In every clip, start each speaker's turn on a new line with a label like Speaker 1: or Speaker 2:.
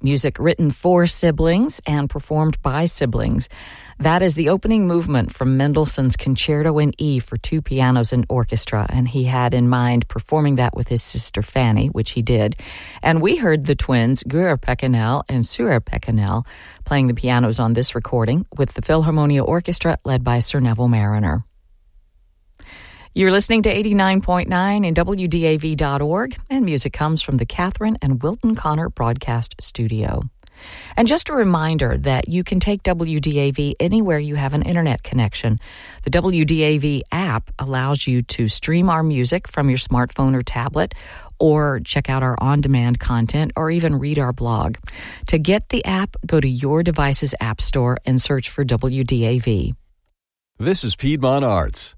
Speaker 1: music written for siblings and performed by siblings. That is the opening movement from Mendelssohn's Concerto in E for two pianos and orchestra, and he had in mind performing that with his sister Fanny, which he did. And we heard the twins, Guer Pecanel and Suer Pecanel, playing the pianos on this recording with the Philharmonia Orchestra led by Sir Neville Marriner. You're listening to 89.9 and WDAV.org, and music comes from the Catherine and Wilton Connor Broadcast Studio. And just a reminder that you can take WDAV anywhere you have an internet connection. The WDAV app allows you to stream our music from your smartphone or tablet, or check out our on-demand content, or even read our blog. To get the app, go to your device's app store and search for WDAV.
Speaker 2: This is Piedmont Arts.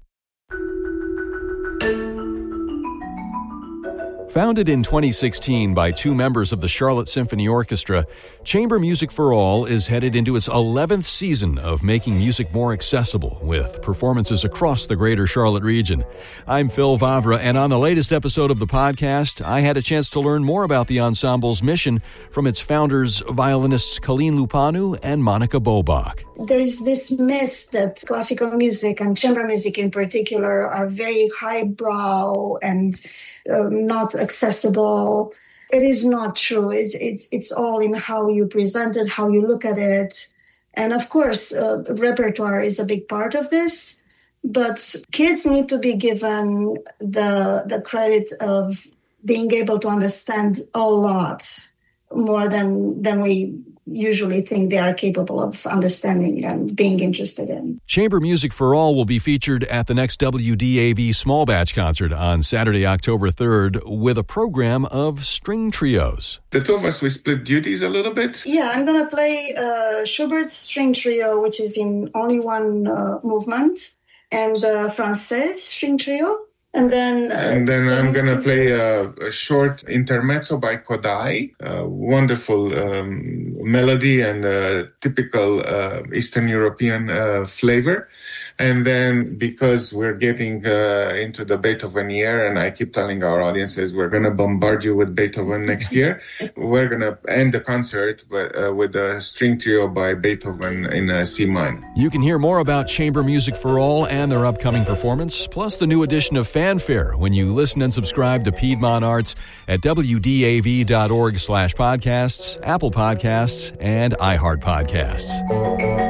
Speaker 2: Founded in 2016 by two members of the Charlotte Symphony Orchestra, Chamber Music for All is headed into its 11th season of making music more accessible with performances across the greater Charlotte region. I'm Phil Vavra, and on the latest episode of the podcast, I had a chance to learn more about the ensemble's mission from its founders, violinists Colleen Lupanu and Monica Bobach.
Speaker 3: There is this myth that classical music and chamber music in particular are very highbrow and not accessible. It is not true. It's all in how you present it, how you look at it. And of course, repertoire is a big part of this. But kids need to be given the credit of being able to understand a lot more than we usually think they are capable of understanding and being interested in.
Speaker 2: Chamber Music for All will be featured at the next WDAV Small Batch concert on Saturday, October 3rd, with a program of string trios.
Speaker 4: The two of us, we split duties a little bit.
Speaker 3: Yeah, I'm going to play Schubert's string trio, which is in only one movement, and the Francais string trio. And then
Speaker 4: I'm going to play a short intermezzo by Kodai, a wonderful melody and typical Eastern European flavor. And then because we're getting into the Beethoven year, and I keep telling our audiences we're going to bombard you with Beethoven next year, we're going to end the concert with a string trio by Beethoven in C minor.
Speaker 2: You can hear more about Chamber Music for All and their upcoming performance, plus the new edition of Fanfare when you listen and subscribe to Piedmont Arts at WDAV.org/podcasts, Apple Podcasts, and iHeart Podcasts.